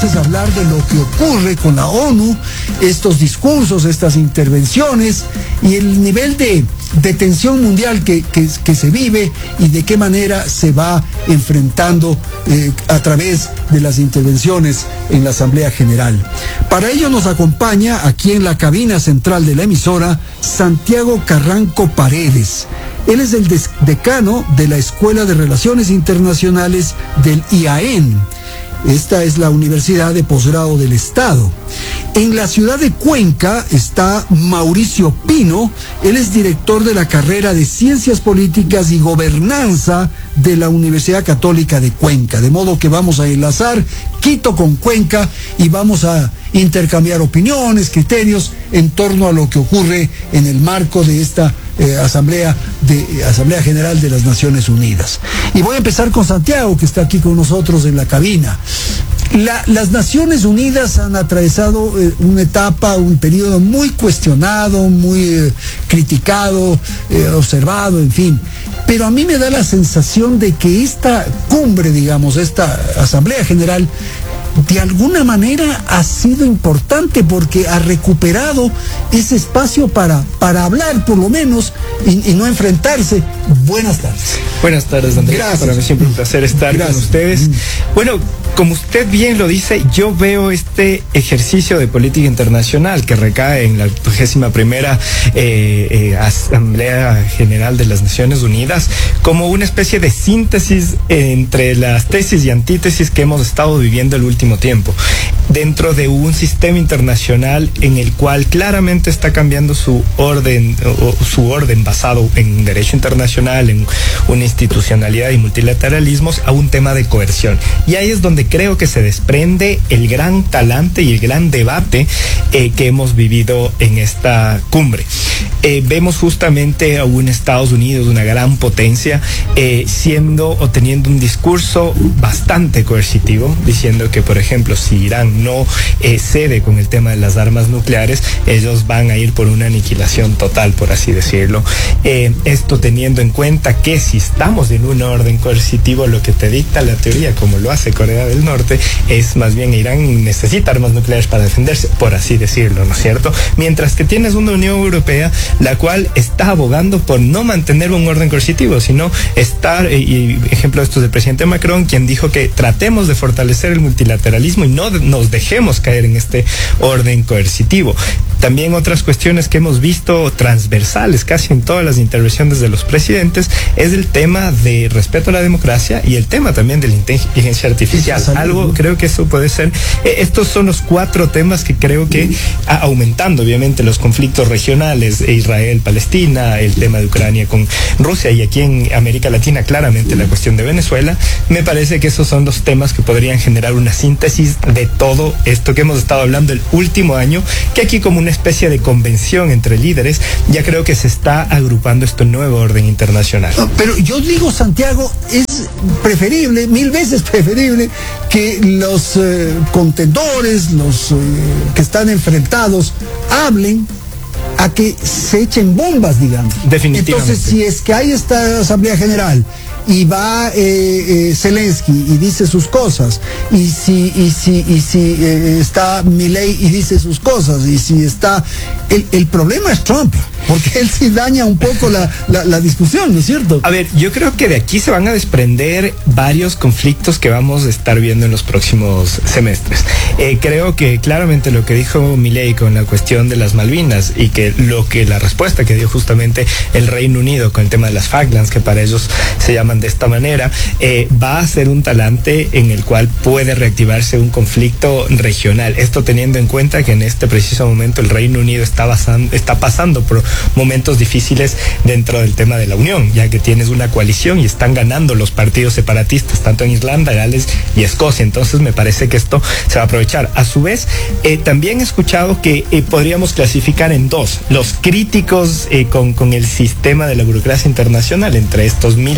entonces hablar de lo que ocurre con la ONU, estos discursos, estas intervenciones y el nivel de tensión mundial que se vive y de qué manera se va enfrentando a través de las intervenciones en la Asamblea General. Para ello nos acompaña aquí en la cabina central de la emisora Santiago Carranco Paredes. Él es el decano de la Escuela de Relaciones Internacionales del IAEN. Esta es la Universidad de Posgrado del Estado. En la ciudad de Cuenca está Mauricio Pino. Él es director de la carrera de Ciencias Políticas y Gobernanza de la Universidad Católica de Cuenca. De modo que vamos a enlazar Quito con Cuenca y vamos a intercambiar opiniones, criterios en torno a lo que ocurre en el marco de esta Asamblea General de las Naciones Unidas. Y voy a empezar con Santiago, que está aquí con nosotros en la cabina. Las Naciones Unidas han atravesado una etapa, un periodo muy cuestionado, muy criticado, observado, en fin. Pero a mí me da la sensación de que esta cumbre, digamos, esta Asamblea General, de alguna manera ha sido importante porque ha recuperado ese espacio para hablar, por lo menos, y no enfrentarse. Buenas tardes. Buenas tardes, Andrés. Gracias. Para mí siempre un placer estar con ustedes. Bueno, como usted bien lo dice, yo veo este ejercicio de política internacional que recae en la 21ª Asamblea General de las Naciones Unidas como una especie de síntesis entre las tesis y antítesis que hemos estado viviendo el último tiempo, dentro de un sistema internacional en el cual claramente está cambiando su orden basado en derecho internacional, en una institucionalidad y multilateralismos, a un tema de coerción. Y ahí es donde creo que se desprende el gran talante y el gran debate que hemos vivido en esta cumbre. Vemos justamente a un Estados Unidos, una gran potencia, teniendo un discurso bastante coercitivo, diciendo que, por ejemplo, si Irán no cede con el tema de las armas nucleares, ellos van a ir por una aniquilación total, por así decirlo. Esto teniendo en cuenta que si estamos en un orden coercitivo, lo que te dicta la teoría, como lo hace Corea del Norte, es más bien Irán necesita armas nucleares para defenderse, por así decirlo, ¿no es cierto? Mientras que tienes una Unión Europea la cual está abogando por no mantener un orden coercitivo, sino estar, y ejemplo esto es del presidente Macron, quien dijo que tratemos de fortalecer el multilateralismo y no nos dejemos caer en este orden coercitivo. También otras cuestiones que hemos visto transversales casi en todas las intervenciones de los presidentes es el tema de respeto a la democracia y el tema también de la inteligencia artificial. Algo, creo que eso puede ser, estos son los 4 temas que creo que aumentando obviamente los conflictos regionales, Israel, Palestina, el tema de Ucrania con Rusia y aquí en América Latina claramente la cuestión de Venezuela, me parece que esos son los temas que podrían generar una síntesis de todo esto que hemos estado hablando el último año, que aquí como una especie de convención entre líderes, ya creo que se está agrupando este nuevo orden internacional. Pero yo digo, Santiago, es preferible, 1000 veces preferible, que los contendores, los que están enfrentados, hablen a que se echen bombas, digamos. Definitivamente. Entonces, si es que hay esta Asamblea General y va Zelensky y dice sus cosas, y si está Milei y dice sus cosas, y si está el problema es Trump, porque él sí daña un poco la discusión, ¿no es cierto? A ver, yo creo que de aquí se van a desprender varios conflictos que vamos a estar viendo en los próximos semestres. Creo que claramente lo que dijo Milei con la cuestión de las Malvinas y que la respuesta que dio justamente el Reino Unido con el tema de las Falklands, que para ellos se llaman de esta manera, va a ser un talante en el cual puede reactivarse un conflicto regional. Esto teniendo en cuenta que en este preciso momento el Reino Unido está pasando por momentos difíciles dentro del tema de la Unión, ya que tienes una coalición y están ganando los partidos separatistas, tanto en Irlanda, Gales y Escocia. Entonces me parece que esto se va a aprovechar. A su vez, también he escuchado que podríamos clasificar en 2, los críticos con el sistema de la burocracia internacional, entre estos Milei, que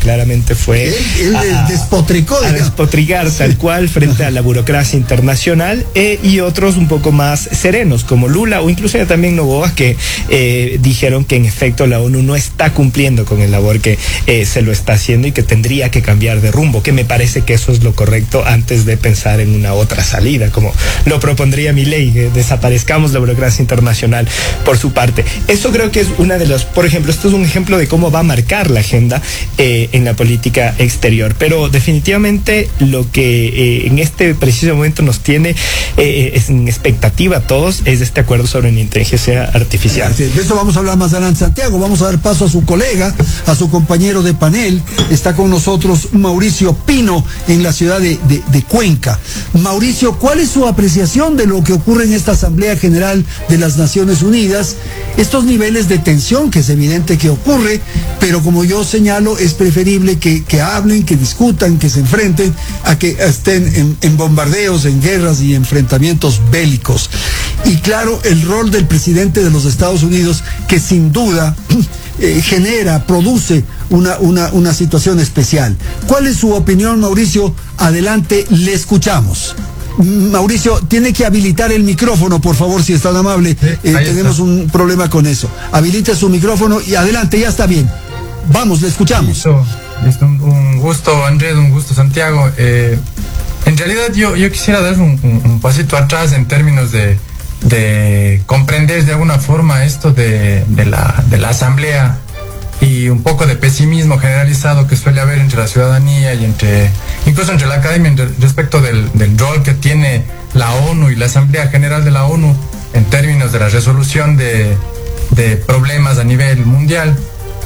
claramente fue él despotricó, a despotricar tal cual frente a la burocracia internacional, y otros un poco más serenos como Lula o incluso también Noboa, que dijeron que en efecto la ONU no está cumpliendo con el labor que se lo está haciendo y que tendría que cambiar de rumbo, que me parece que eso es lo correcto antes de pensar en una otra salida, como lo propondría Milei, que desaparezcamos la burocracia internacional por su parte. Eso creo que es una de las, por ejemplo, esto es un ejemplo de cómo va a marcar la agenda en la política exterior, pero definitivamente lo que en este preciso momento nos tiene en expectativa a todos es este acuerdo sobre la inteligencia artificial. De eso vamos a hablar más adelante, Santiago. Vamos a dar paso a su colega, a su compañero de panel. Está con nosotros Mauricio Pino en la ciudad de Cuenca. Mauricio, ¿cuál es su apreciación de lo que ocurre en esta Asamblea General de las Naciones Unidas? Estos niveles de tensión que es evidente que ocurre, pero como yo señalo, es preferible que hablen, que discutan, que se enfrenten, a que estén en bombardeos, en guerras y enfrentamientos bélicos. Y claro, el rol del presidente de los Estados Unidos, que sin duda produce una situación especial. ¿Cuál es su opinión, Mauricio? Adelante, le escuchamos. Mauricio, tiene que habilitar el micrófono, por favor, si es tan amable. Tenemos un problema con eso. Habilite su micrófono y adelante, ya está bien. Vamos, le escuchamos. Listo. Un gusto, Andrés, un gusto, Santiago. En realidad yo quisiera dar un pasito atrás en términos de comprender de alguna forma esto de la asamblea y un poco de pesimismo generalizado que suele haber entre la ciudadanía y incluso entre la academia respecto del rol que tiene la ONU y la Asamblea General de la ONU en términos de la resolución de problemas a nivel mundial.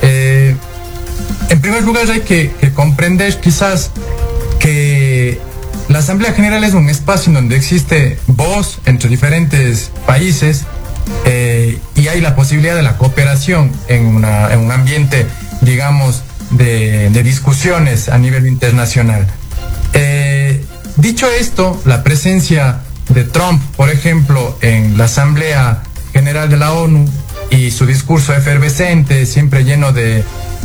En primer lugar hay que comprender quizás que la Asamblea General es un espacio en donde existe voz entre diferentes países, y hay la posibilidad de la cooperación en un ambiente, digamos, de discusiones a nivel internacional. Dicho esto, la presencia de Trump, por ejemplo, en la Asamblea General de la ONU y su discurso efervescente, siempre lleno de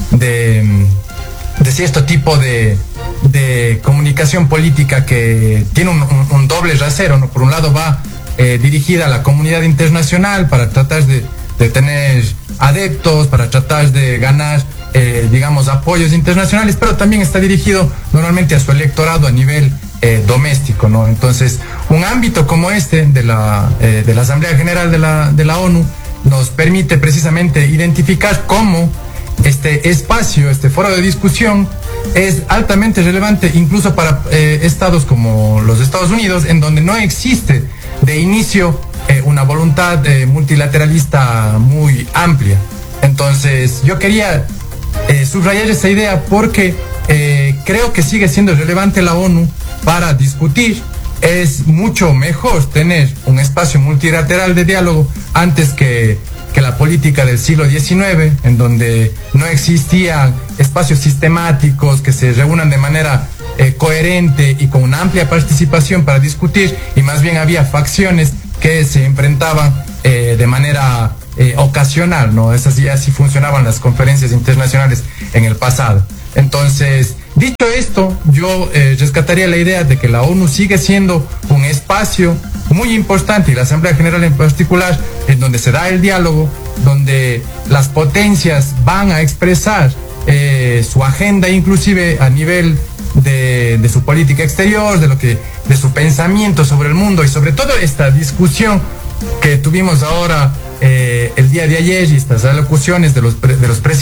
cierto tipo de comunicación política que tiene un doble rasero, ¿no? Por un lado va dirigida a la comunidad internacional para tratar de tener adeptos, para tratar de ganar, digamos, apoyos internacionales, pero también está dirigido normalmente a su electorado a nivel doméstico, ¿no? Entonces, un ámbito como este de la Asamblea General de la ONU nos permite precisamente identificar cómo este espacio, este foro de discusión es altamente relevante incluso para estados como los Estados Unidos, en donde no existe de inicio una voluntad multilateralista muy amplia. Entonces yo quería subrayar esa idea porque creo que sigue siendo relevante la ONU para discutir. Es mucho mejor tener un espacio multilateral de diálogo antes que la política del siglo XIX, en donde no existían espacios sistemáticos que se reúnan de manera coherente y con una amplia participación para discutir, y más bien había facciones que se enfrentaban de manera ocasional, ¿no? Así funcionaban las conferencias internacionales en el pasado. Entonces, dicho esto, yo rescataría la idea de que la ONU sigue siendo un espacio muy importante, y la Asamblea General en particular, en donde se da el diálogo, donde las potencias van a expresar su agenda, inclusive a nivel de su política exterior, de su pensamiento sobre el mundo, y sobre todo esta discusión que tuvimos ahora el día de ayer, y estas alocuciones de los presidentes